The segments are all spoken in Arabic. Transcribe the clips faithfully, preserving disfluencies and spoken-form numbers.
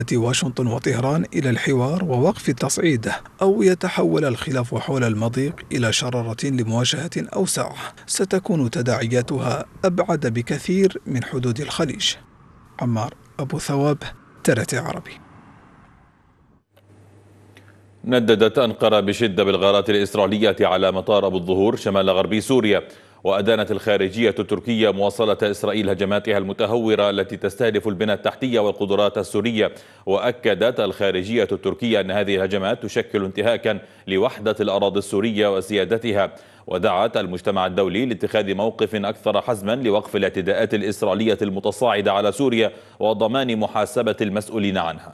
واشنطن وطهران إلى الحوار ووقف التصعيد، أو يتحول الخلاف حول المضيق إلى شرارة لمواجهة أوسع ستكون تداعياتها أبعد بكثير من حدود الخليج. عمار أبو ثواب، ترتي عربي. نددت أنقرة بشدة بالغارات الإسرائيلية على مطار أبو الظهور شمال غربي سوريا، وأدانت الخارجية التركية مواصلة إسرائيل هجماتها المتهورة التي تستهدف البنى التحتية والقدرات السورية. وأكدت الخارجية التركية أن هذه الهجمات تشكل انتهاكا لوحدة الأراضي السورية وسيادتها، ودعت المجتمع الدولي لاتخاذ موقف أكثر حزما لوقف الاعتداءات الإسرائيلية المتصاعدة على سوريا وضمان محاسبة المسؤولين عنها.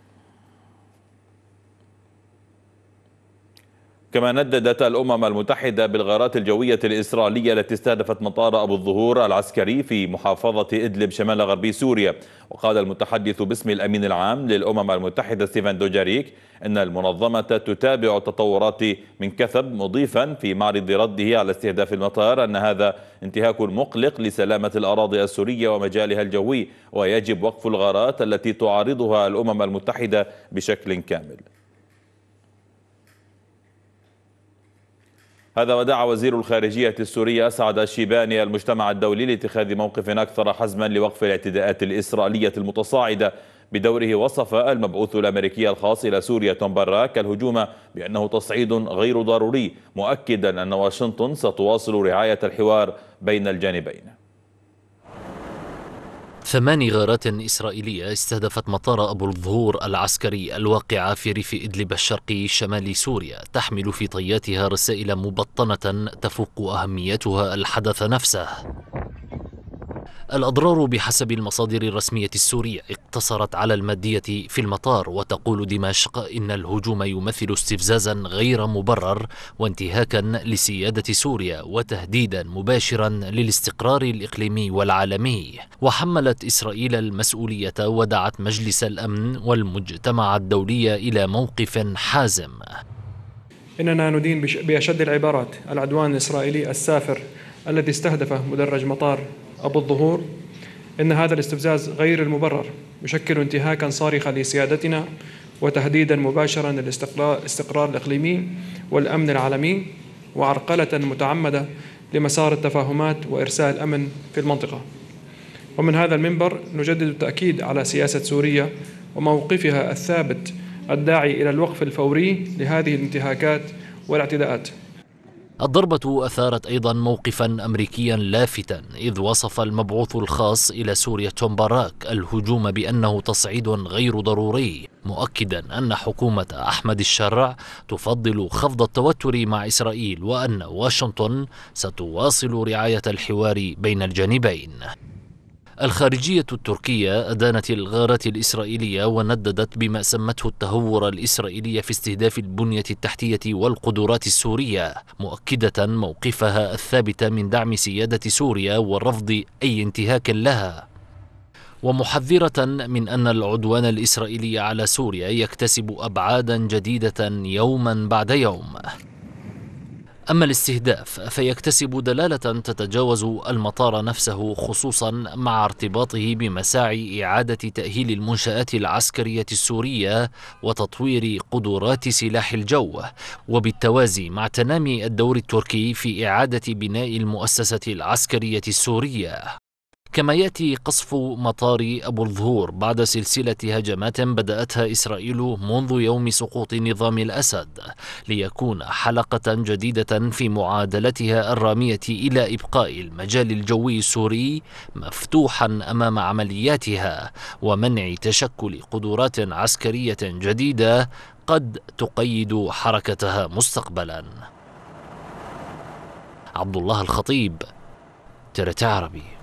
كما نددت الأمم المتحدة بالغارات الجوية الإسرائيلية التي استهدفت مطار أبو الظهور العسكري في محافظة إدلب شمال غربي سوريا. وقال المتحدث باسم الأمين العام للأمم المتحدة ستيفان دوجاريك أن المنظمة تتابع التطورات من كثب، مضيفا في معرض رده على استهداف المطار أن هذا انتهاك مقلق لسلامة الأراضي السورية ومجالها الجوي، ويجب وقف الغارات التي تعارضها الأمم المتحدة بشكل كامل. هذا ودعا وزير الخارجية السوري أسعد الشيباني المجتمع الدولي لاتخاذ موقف أكثر حزما لوقف الاعتداءات الإسرائيلية المتصاعدة. بدوره وصف المبعوث الأمريكي الخاص إلى سوريا توم باراك الهجوم بأنه تصعيد غير ضروري، مؤكدا أن واشنطن ستواصل رعاية الحوار بين الجانبين. ثماني غارات إسرائيلية استهدفت مطار أبو الظهور العسكري الواقع في ريف إدلب الشرقي شمال سوريا، تحمل في طياتها رسائل مبطنة تفوق أهميتها الحدث نفسه. الأضرار بحسب المصادر الرسمية السورية اقتصرت على المادية في المطار، وتقول دمشق إن الهجوم يمثل استفزازا غير مبرر وانتهاكا لسيادة سوريا وتهديدا مباشرا للاستقرار الإقليمي والعالمي. وحملت إسرائيل المسؤولية ودعت مجلس الأمن والمجتمع الدولي إلى موقف حازم. إننا ندين بأشد العبارات العدوان الإسرائيلي السافر الذي استهدف مدرج مطار أبو الظهور. إن هذا الاستفزاز غير المبرر يشكل انتهاكا صارخا لسيادتنا وتهديدا مباشرا للاستقرار الإقليمي والأمن العالمي، وعرقلة متعمدة لمسار التفاهمات وإرساء الأمن في المنطقة. ومن هذا المنبر نجدد التأكيد على سياسة سوريا وموقفها الثابت الداعي إلى الوقف الفوري لهذه الانتهاكات والاعتداءات. الضربة أثارت أيضا موقفا أمريكيا لافتا، إذ وصف المبعوث الخاص إلى سوريا توم باراك الهجوم بأنه تصعيد غير ضروري، مؤكدا أن حكومة أحمد الشرع تفضل خفض التوتر مع إسرائيل وأن واشنطن ستواصل رعاية الحوار بين الجانبين. الخارجية التركية أدانت الغارات الإسرائيلية ونددت بما سمته التهور الإسرائيلي في استهداف البنية التحتية والقدرات السورية، مؤكدة موقفها الثابت من دعم سيادة سوريا ورفض أي انتهاك لها، ومحذرة من أن العدوان الإسرائيلي على سوريا يكتسب أبعادا جديدة يوما بعد يوم. أما الاستهداف فيكتسب دلالة تتجاوز المطار نفسه، خصوصا مع ارتباطه بمساعي إعادة تأهيل المنشآت العسكرية السورية وتطوير قدرات سلاح الجو، وبالتوازي مع تنامي الدور التركي في إعادة بناء المؤسسة العسكرية السورية. كما يأتي قصف مطار أبو الظهور بعد سلسلة هجمات بدأتها إسرائيل منذ يوم سقوط نظام الأسد، ليكون حلقة جديدة في معادلتها الرامية إلى إبقاء المجال الجوي السوري مفتوحا أمام عملياتها ومنع تشكل قدرات عسكرية جديدة قد تقيد حركتها مستقبلا. عبد الله الخطيب، ترتي عربي.